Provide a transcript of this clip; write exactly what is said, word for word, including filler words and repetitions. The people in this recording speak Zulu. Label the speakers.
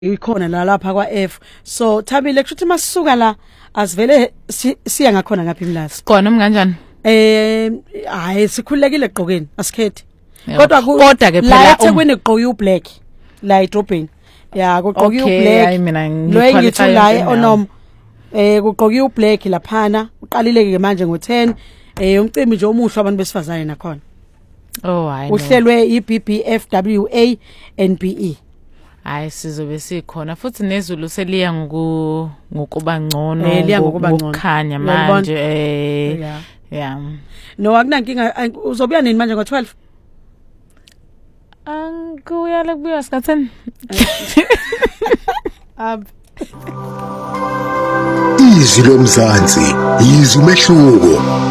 Speaker 1: ikhona la lapha kwa F. So Thabile kushuthi masisuka la asivele siya ngakhona ngapha imlazi.
Speaker 2: Khona umnganjani?
Speaker 1: Eh hayi sikhulekile egqokeni asikhethi. Kodwa
Speaker 2: kodwa ke phela
Speaker 1: la eThekwini egqoki uBlack la eDrobheni. Ya kuqoki uBlack.
Speaker 2: Hayi mina
Speaker 1: Lo ngithi la onom eh kuqoki uBlack laphana uqalile ke manje ngo ten eh umcimbi nje omuhle abantu besifazane nakhona.
Speaker 2: Oh hayi.
Speaker 1: Uhlelwe iB B F W A N B E.
Speaker 2: Hayi sizobe sikhona futhi nezulu seliya ngoku ngokuba ngcono ngokukhanya manje eh yeah.
Speaker 1: No akunankinga uzobuya nini manje ngo twelve?
Speaker 2: Anguya lekubuya skatheni.
Speaker 1: Ab
Speaker 3: Izwi lomzansi, izwi umehluko.